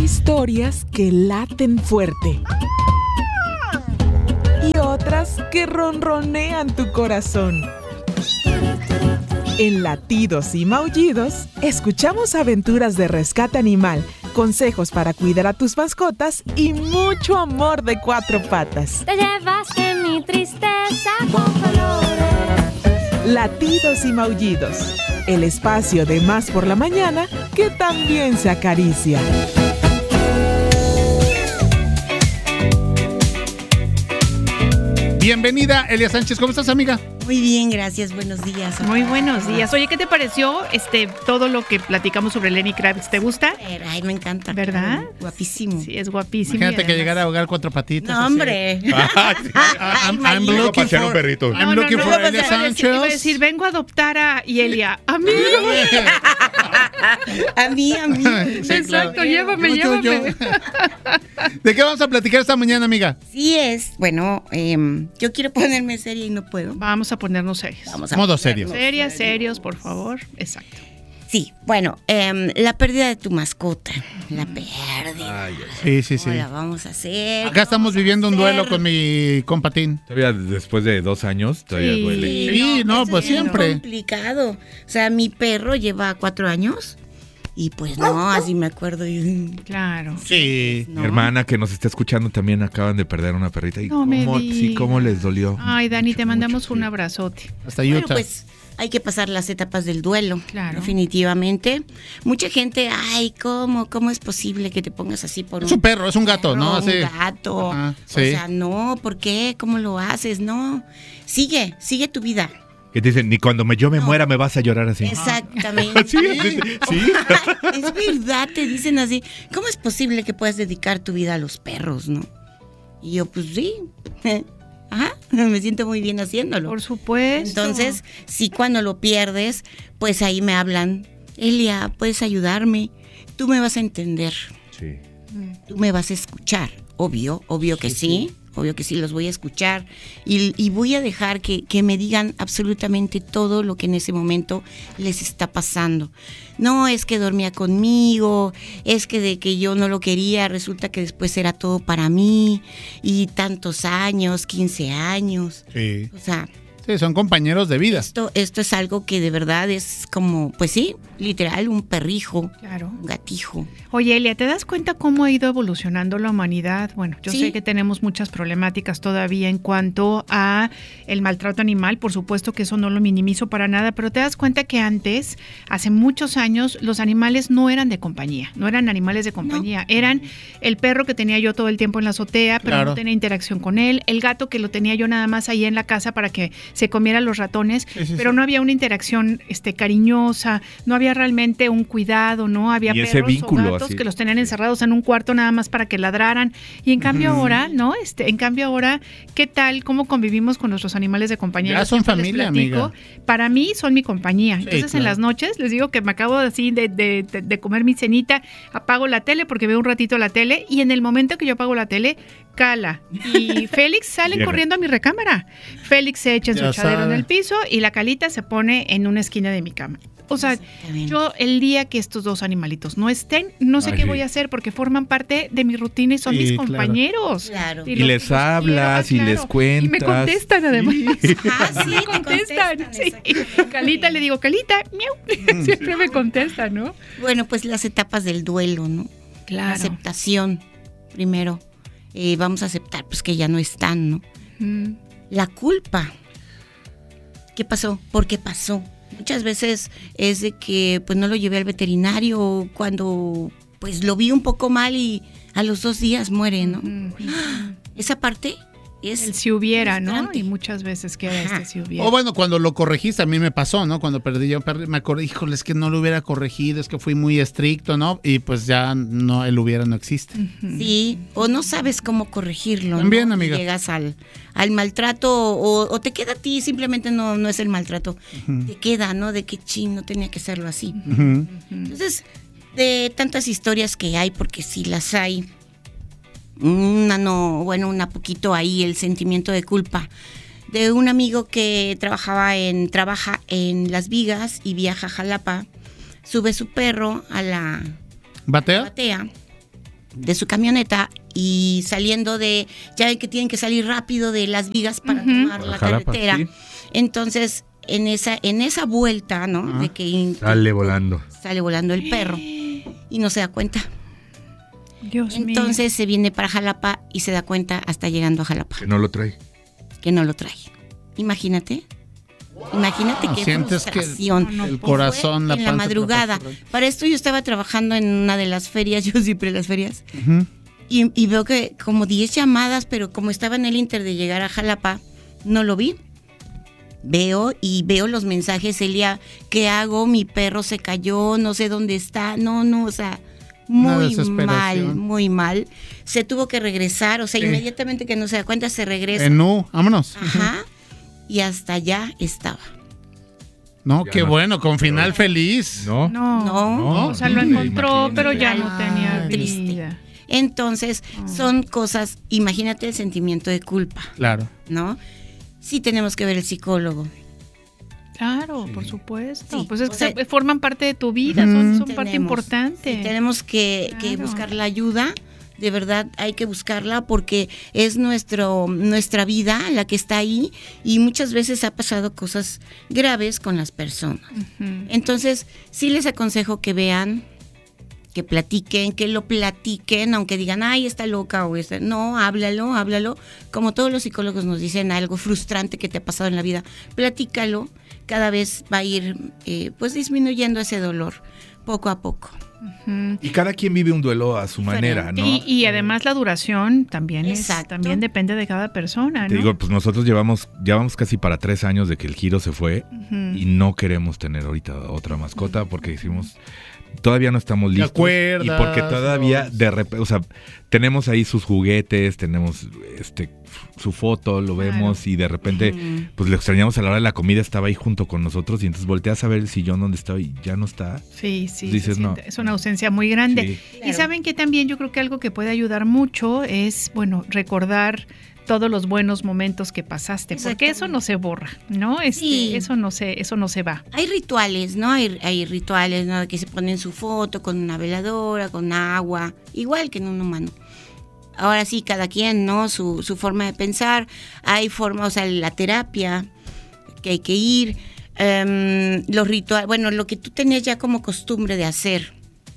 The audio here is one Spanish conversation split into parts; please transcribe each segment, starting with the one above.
historias que laten fuerte y otras que ronronean tu corazón. En Latidos y Maullidos, escuchamos aventuras de rescate animal, consejos para cuidar a tus mascotas y mucho amor de cuatro patas. Te llevaste mi tristeza con colores. Latidos y Maullidos, el espacio de Más por la Mañana que también se acaricia. Bienvenida, Elia Sánchez. ¿Cómo estás, amiga? Muy bien, gracias. Buenos días. Muy buenos días. Oye, ¿qué te pareció todo lo que platicamos sobre Lenny Kravitz? ¿Te gusta? Ay, me encanta. ¿Verdad? Guapísimo. Sí, es guapísimo. Imagínate que llegara a ahogar cuatro patitas. No, hombre. I'm looking pasear un for, perrito. I'm looking for Elia Sánchez. Iba a decir, vengo a adoptar a Elia. A mí. A mí. Sí, Exacto, claro. llévame. ¿De qué vamos a platicar esta mañana, amiga? Sí es. Bueno, yo quiero ponerme seria y no puedo. Vamos a ponernos serios. Vamos a Modo ponernos serio. Serios, por favor. Exacto. Sí, bueno, la pérdida de tu mascota. La pérdida. Sí. ¿Cómo la vamos a hacer? Acá estamos viviendo un duelo con mi compatín. Todavía después de 2 años, todavía Sí. duele. Sí, no, pues Es bien siempre. complicado. O sea, mi perro lleva 4 años y pues no, así me acuerdo. Claro. Sí. No. Mi hermana que nos está escuchando también acaban de perder una perrita. Y No me cómo les dolió. Ay, Dani, te mandamos mucho, un sí. abrazote. Hasta Bueno, Utah. pues hay que pasar las etapas del duelo, Claro. definitivamente. Mucha gente, ¿cómo es posible que te pongas así por Es un perro, es un gato, ¿no? Un Así. gato. Ajá, O sí. sea, no, ¿por qué? ¿Cómo lo haces? No, sigue tu vida. Que te dicen, ni cuando yo me muera me vas a llorar así. Exactamente. Sí. Es verdad, te dicen así. ¿Cómo es posible que puedas dedicar tu vida a los perros, no? Y yo, pues sí. Ajá, me siento muy bien haciéndolo. Por supuesto. Entonces, sí, cuando lo pierdes, pues ahí me hablan. Elia, ¿puedes ayudarme? Tú me vas a entender. Sí. Tú me vas a escuchar. Obvio que sí. Obvio que sí, los voy a escuchar. Y voy a dejar que me digan absolutamente todo lo que en ese momento les está pasando. No es que dormía conmigo, es que de que yo no lo quería, resulta que después era todo para mí. Y tantos años, 15 años. Sí. O sea, Sí, son compañeros de vida. esto es algo que de verdad es como, pues sí, literal, un perrijo, Claro. un gatijo. Oye, Elia, ¿te das cuenta cómo ha ido evolucionando la humanidad? Bueno, yo Sí. sé que tenemos muchas problemáticas todavía en cuanto a el maltrato animal, por supuesto que eso no lo minimizo para nada, pero te das cuenta que antes, hace muchos años, los animales no eran de compañía, no eran animales de compañía, eran el perro que tenía yo todo el tiempo en la azotea, pero Claro. no tenía interacción con él, el gato que lo tenía yo nada más ahí en la casa para que se comiera los ratones, Sí. pero no había una interacción cariñosa, no había realmente un cuidado, no había Y ese perros vínculo o gatos así. que los tenían encerrados en un cuarto nada más para que ladraran. Y en cambio ahora, ¿no? En cambio ahora, ¿qué tal? ¿Cómo convivimos con nuestros animales de compañía? Ya Yo son siempre les familia, platico. amiga. Para mí son mi compañía. Entonces en claro. las noches les digo que me acabo así de comer mi cenita, apago la tele porque veo un ratito la tele y en el momento que yo apago la tele, Cala y Félix salen Llega. corriendo a mi recámara. Félix se echa en su Ya echadero en sabe. el piso y la Calita se pone en una esquina de mi cama. O sea, Exactamente. yo el día que estos dos animalitos no estén, no sé Ay, qué sí. voy a hacer porque forman parte de mi rutina y son Sí, mis claro. compañeros. Claro. Y los- les los hablas quiero, y les cuentas. Y me contestan además. Ah, sí, Me te contestan. contestan, Sí. exactamente. Calita le digo, Calita, miau. Siempre me contesta, ¿no? Bueno, pues las etapas del duelo, ¿no? La Claro. aceptación, primero. Vamos a aceptar pues que ya no están, ¿no? Mm. La culpa. ¿Qué pasó? ¿Por qué pasó? Muchas veces es de que pues no lo llevé al veterinario cuando pues lo vi un poco mal y a los 2 días muere, ¿no? Esa parte es El si hubiera, ¿no? frustrante. Y muchas veces queda Ajá. si hubiera. O bueno, cuando lo corregiste, a mí me pasó, ¿no? Cuando perdí yo, me acordé, híjole, es que no lo hubiera corregido, es que fui muy estricto, ¿no? Y pues ya no, el hubiera no existe. Sí, o no sabes cómo corregirlo. También, ¿no? amiga. Y llegas al maltrato o te queda a ti, simplemente no es el maltrato. Te queda, ¿no? De que ching, no tenía que hacerlo así. Ujú. Entonces, de tantas historias que hay, porque sí las hay, una poquito ahí el sentimiento de culpa. De un amigo que trabaja en Las Vigas y viaja a Jalapa, sube su perro a la ¿Batea? batea su camioneta y saliendo ya ven que tienen que salir rápido de las vigas para tomar la Jalapa, carretera. sí. Entonces, en esa vuelta, ¿no? De que Sale volando. sale volando el perro y no se da cuenta. Dios mío. Entonces se viene para Jalapa y se da cuenta hasta llegando a Jalapa Que no lo trae. que no lo trae. Imagínate qué Sientes que frustración. el corazón, Fue la en la panza te madrugada. apachurra. Para esto yo estaba trabajando en una de las ferias, yo siempre en las ferias, Ujú. y veo que como 10 llamadas, pero como estaba en el inter de llegar a Jalapa, no lo vi. Veo los mensajes, Elia, ¿qué hago? Mi perro se cayó, no sé dónde está. No, o sea, Una muy desesperación. muy mal. Se tuvo que regresar, o sea, Sí. inmediatamente que no se da cuenta, se regresa. Vámonos. Ajá. Y hasta allá estaba. No, Ya qué no. bueno, con final feliz. ¿No? No. O sea, lo Sí, encontró, imagínate. pero ya no Ay, tenía triste. vida. Entonces, son cosas, imagínate el sentimiento de culpa, Claro. ¿no? Sí tenemos que ver el psicólogo. Claro, por supuesto. Sí, Pues es o que sea, forman parte de tu vida, Ujú. son parte Tenemos- importante. sí, tenemos que Claro. buscar la ayuda. De verdad hay que buscarla porque es nuestra vida la que está ahí y muchas veces ha pasado cosas graves con las personas. Ujú. Entonces, sí les aconsejo que vean, que platiquen, que lo platiquen, aunque digan, ay, está loca o está... No, háblalo. Como todos los psicólogos nos dicen algo frustrante que te ha pasado en la vida, platícalo. Cada vez va a ir pues disminuyendo ese dolor poco a poco. Ujú. Y cada quien vive un duelo a su manera, ¿no? Y además la duración también Exacto. también depende de cada persona, ¿no? Te digo, pues nosotros llevamos casi para 3 años de que el Giro se fue Ujú. y no queremos tener ahorita otra mascota porque decimos, todavía no estamos ¿Te listos. acuerdas? Y porque todavía de repente, o sea, tenemos ahí sus juguetes, tenemos su foto, lo Claro. vemos y de repente pues lo extrañamos a la hora de la comida, estaba ahí junto con nosotros y entonces volteas a ver el sillón donde estaba y ya no está. Sí, sí. Dices, se no. siente- Es una ausencia muy grande. Sí. Y Claro. saben que también yo creo que algo que puede ayudar mucho es, bueno, recordar todos los buenos momentos que pasaste, porque eso no se borra, ¿no? Sí. Eso no se va. Hay rituales, ¿no? Hay rituales, ¿no? Que se ponen su foto con una veladora, con agua, igual que en un humano. Ahora sí, cada quien, ¿no? Su forma de pensar. Hay forma, o sea, la terapia que hay que ir. Los rituales, bueno, lo que tú tenías ya como costumbre de hacer,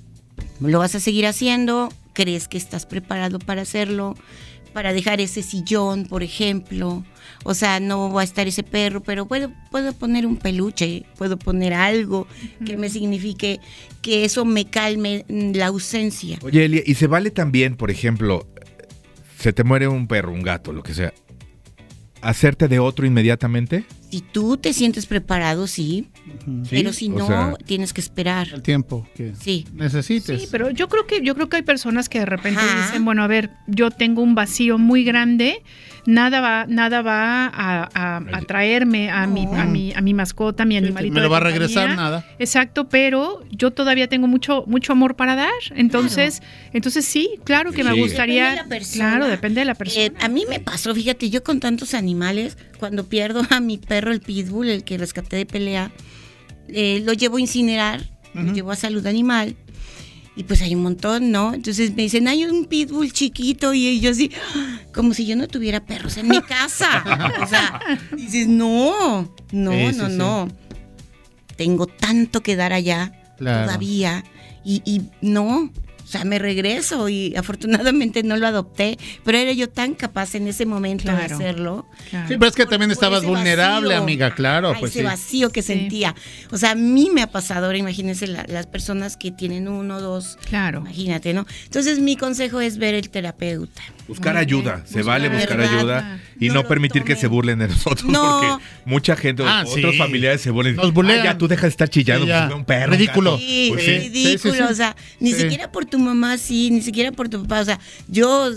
lo vas a seguir haciendo. ¿Crees que estás preparado para hacerlo? Para dejar ese sillón, por ejemplo. O sea, no va a estar ese perro, pero puedo poner un peluche, puedo poner algo que me signifique que eso me calme la ausencia. Oye, Elia, ¿y se vale también, por ejemplo, se te muere un perro, un gato, lo que sea, hacerte de otro inmediatamente? Si tú te sientes preparado, sí, Ujú. ¿Sí? pero si O no, sea, tienes que esperar. El tiempo que Sí. necesites. Sí, pero yo creo que hay personas que de repente Ajá. dicen, bueno, a ver, yo tengo un vacío muy grande, nada va a traerme a mi mascota, a mi animalito. me lo de va a regresar compañía. nada. Exacto, pero yo todavía tengo mucho amor para dar, entonces sí, claro que me Sí. gustaría. Depende de la persona. Claro, depende de la persona. A mí me pasó, fíjate, yo con tantos animales, cuando pierdo a mi perro, el pitbull, el que rescaté de pelea, lo llevo a incinerar, lo llevo a salud animal, y pues hay un montón, ¿no? Entonces me dicen, hay un pitbull chiquito, y yo así, como si yo no tuviera perros en mi casa. O sea, dices, no. Tengo tanto que dar allá Claro. todavía, y no. O sea, me regreso y afortunadamente no lo adopté, pero era yo tan capaz en ese momento de Claro. hacerlo. Claro. Sí, pero es que también Por estabas ese vulnerable, vacío. amiga, claro. Ay, Pues ese sí. vacío que sentía. O sea, a mí me ha pasado, ahora imagínense las personas que tienen 1 o 2, Claro. imagínate, ¿no? Entonces mi consejo es ver el terapeuta. Buscar Muy bien. ayuda, se vale buscar ¿Verdad? ayuda y No no lo permitir que tomen. se burlen de nosotros No. porque mucha gente, otros Sí. familiares se burlen. Nos bulean. "Ay, ya tú dejas de estar chillando, Sí, ya. pues, un perro. un Ridículo. gato". Sí, Pues sí. ridículo, Sí, sí, sí. o sea, ni Sí. siquiera por tu mamá, sí, ni siquiera por tu papá, o sea, yo, o sea,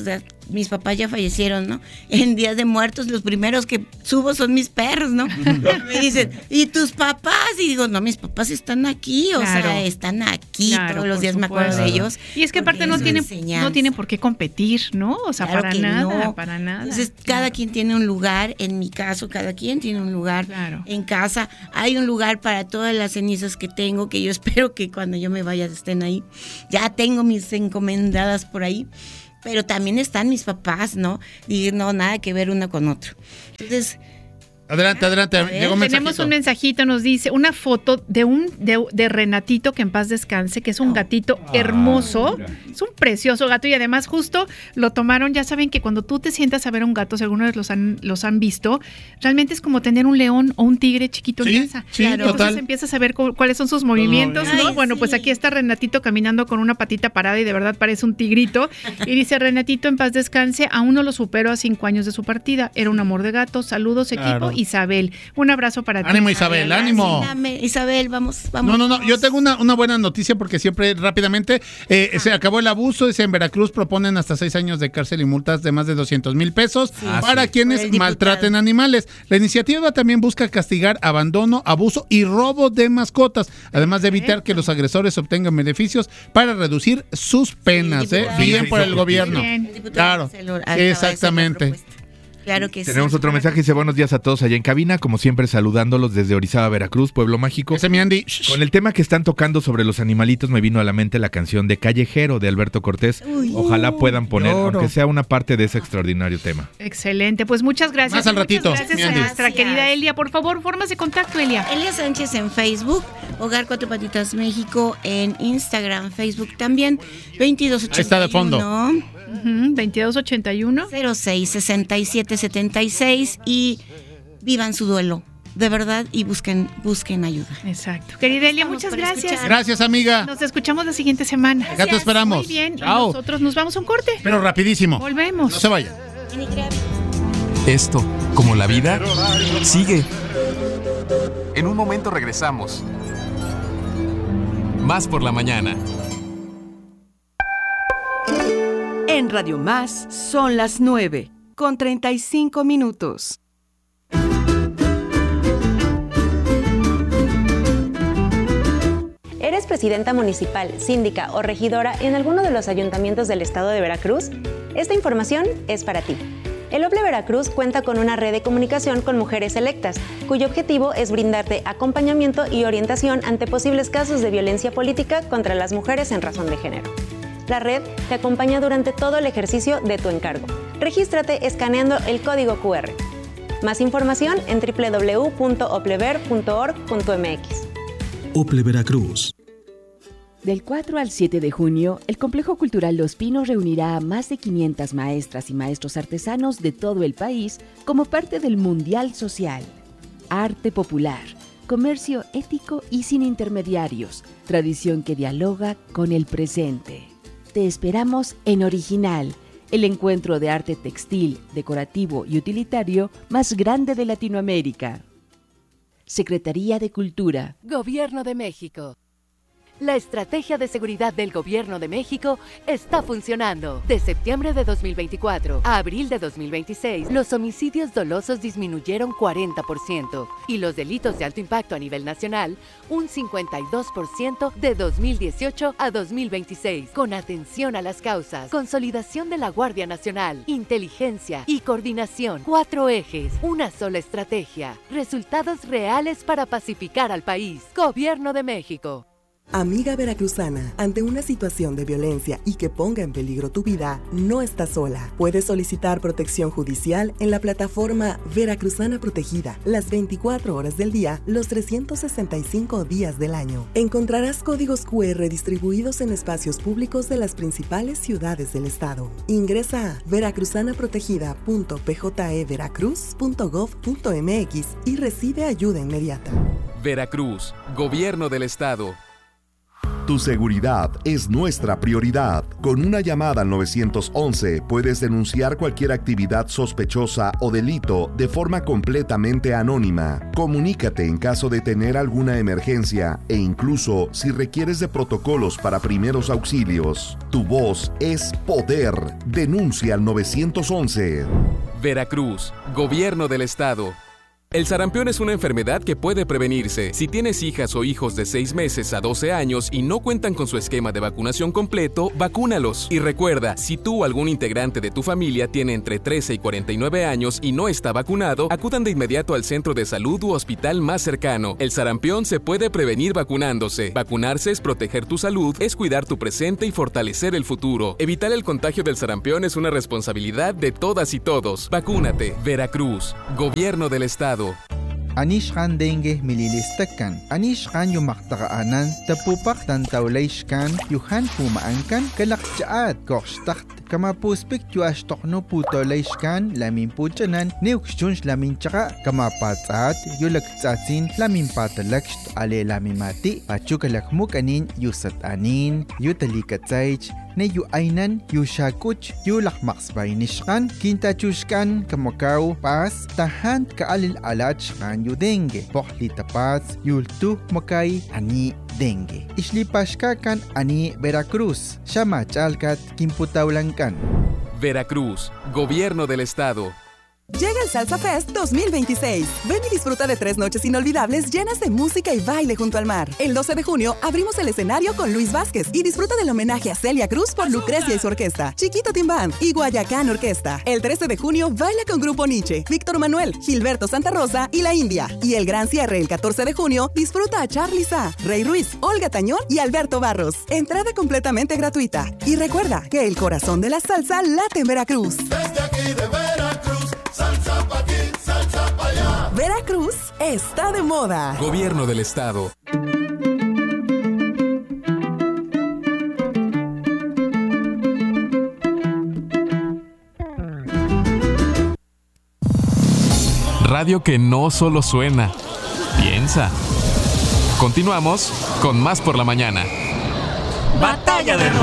mis papás ya fallecieron, ¿no? En Días de Muertos los primeros que subo son mis perros, ¿no? Me dicen, ¿y tus papás? Y digo, no, mis papás están aquí, o sea, están aquí, todos los días me acuerdo de ellos. Y es que aparte no tienen por qué competir, ¿no? O sea, para nada. Entonces, cada quien tiene un lugar, en mi caso, cada quien tiene un lugar en casa. Hay un lugar para todas las cenizas que tengo, que yo espero que cuando yo me vaya estén ahí. Ya tengo mis encomendadas por ahí, pero también están mis papás, ¿no? Y no, nada que ver uno con otro. Entonces... Adelante. Llegó un tenemos un mensajito, nos dice una foto de Renatito, que en paz descanse, que es un gatito hermoso, es un precioso gato y además justo lo tomaron. Ya saben que cuando tú te sientas a ver un gato, si algunos los han visto, realmente es como tener un león o un tigre chiquito en casa. Sí, total. Entonces empiezas a ver cuáles son sus movimientos, ¿no? Bueno, pues aquí está Renatito caminando con una patita parada y de verdad parece un tigrito. Y dice, Renatito en paz descanse, aún no lo supero a 5 años de su partida. Era un amor de gato. Saludos, equipo. Isabel, un abrazo para ti. Ánimo, Isabel, ánimo. Isabel, vamos. No, yo tengo una buena noticia porque siempre rápidamente se acabó el abuso. En Veracruz proponen hasta 6 años de cárcel y multas de más de 200,000 pesos para quienes maltraten animales. La iniciativa también busca castigar abandono, abuso y robo de mascotas, además de evitar que los agresores obtengan beneficios para reducir sus penas. Bien por el gobierno. Claro, exactamente. Claro que Tenemos otro mensaje, dice, buenos días a todos allá en cabina, como siempre saludándolos desde Orizaba, Veracruz, pueblo mágico. Ese mi Andy. Con el tema que están tocando sobre los animalitos me vino a la mente la canción de Callejero de Alberto Cortés. Ojalá puedan poner, aunque sea una parte de ese extraordinario tema. Excelente, pues muchas gracias. Más al ratito. Gracias a nuestra querida Elia. Por favor, formas de contacto, Elia. Elia Sánchez en Facebook, Hogar Cuatro Patitas México en Instagram, Facebook también, 2281. Ahí está de fondo. 2281 06-6776 y vivan su duelo, de verdad, y busquen ayuda. Exacto. Querida Elia, muchas gracias. Gracias, amiga. Nos escuchamos la siguiente semana. Acá te esperamos. Muy bien. Chao. Nosotros nos vamos a un corte. Pero rapidísimo. Volvemos. No se vayan. Esto, como la vida, sigue. En un momento regresamos. Más por la mañana. En Radio Más son las 9:35. ¿Eres presidenta municipal, síndica o regidora en alguno de los ayuntamientos del estado de Veracruz? Esta información es para ti. El OPLE Veracruz cuenta con una red de comunicación con mujeres electas, cuyo objetivo es brindarte acompañamiento y orientación ante posibles casos de violencia política contra las mujeres en razón de género. La red te acompaña durante todo el ejercicio de tu encargo. Regístrate escaneando el código QR. Más información en www.oplever.org.mx. OPLE Veracruz. Del 4 al 7 de junio, el Complejo Cultural Los Pinos reunirá a más de 500 maestras y maestros artesanos de todo el país como parte del Mundial Social. Arte popular, comercio ético y sin intermediarios, tradición que dialoga con el presente. Te esperamos en Original, el encuentro de arte textil, decorativo y utilitario más grande de Latinoamérica. Secretaría de Cultura. Gobierno de México. La estrategia de seguridad del Gobierno de México está funcionando. De septiembre de 2024 a abril de 2026, los homicidios dolosos disminuyeron 40% y los delitos de alto impacto a nivel nacional un 52% de 2018 a 2026. Con atención a las causas, consolidación de la Guardia Nacional, inteligencia y coordinación. 4 ejes, una sola estrategia. Resultados reales para pacificar al país. Gobierno de México. Amiga veracruzana, ante una situación de violencia y que ponga en peligro tu vida, no estás sola. Puedes solicitar protección judicial en la plataforma Veracruzana Protegida, las 24 horas del día, los 365 días del año. Encontrarás códigos QR distribuidos en espacios públicos de las principales ciudades del estado. Ingresa a veracruzanaprotegida.pjeveracruz.gov.mx y recibe ayuda inmediata. Veracruz, Gobierno del Estado. Tu seguridad es nuestra prioridad. Con una llamada al 911 puedes denunciar cualquier actividad sospechosa o delito de forma completamente anónima. Comunícate en caso de tener alguna emergencia e incluso si requieres de protocolos para primeros auxilios. Tu voz es poder. Denuncia al 911. Veracruz, Gobierno del Estado. El sarampión es una enfermedad que puede prevenirse. Si tienes hijas o hijos de 6 meses a 12 años y no cuentan con su esquema de vacunación completo, vacúnalos. Y recuerda, si tú o algún integrante de tu familia tiene entre 13 y 49 años y no está vacunado, acudan de inmediato al centro de salud u hospital más cercano. El sarampión se puede prevenir vacunándose. Vacunarse es proteger tu salud, es cuidar tu presente y fortalecer el futuro. Evitar el contagio del sarampión es una responsabilidad de todas y todos. Vacúnate. Veracruz, Gobierno del Estado. Anishkan dengue mililistakan. Anishkan yumaktaanan tapupak tantawlayshkan yuhan pumaankan kalakjaat kokstakt kamapuspik yuashtokno putolayshkan lamin puchanan neukshunsh lamin chaka kamapatsat yulaktsatsin lamin patalakst ale lamin mati pachukalakmuk anin yusat anin yutalikatsaych ne yu ainan yu shakuch yu lakmaksbay nishkan kintachushkan kamakaw pas tahan kaalil alachkan yu dengue pohli tapats yultu makay ani dengue islipashkakan ani Veracruz shamachalkat kimputawlankan. Veracruz, Gobierno del Estado. Llega el Salsa Fest 2026. Ven y disfruta de 3 noches inolvidables llenas de música y baile junto al mar. El 12 de junio abrimos el escenario con Luis Vázquez y disfruta del homenaje a Celia Cruz por Lucrecia y su orquesta, Chiquito Team Band y Guayacán Orquesta. El 13 de junio baila con Grupo Nietzsche, Víctor Manuel, Gilberto Santa Rosa y La India. Y el gran cierre el 14 de junio disfruta a Charly Sa, Rey Ruiz, Olga Tañón y Alberto Barros. Entrada completamente gratuita. Y recuerda que el corazón de la salsa late en Veracruz. Desde aquí de Veracruz, salsa pa' aquí, salsa pa' allá. Veracruz está de moda. Gobierno del Estado. Radio que no solo suena, piensa. Continuamos con Más por la Mañana. Batalla de Rock.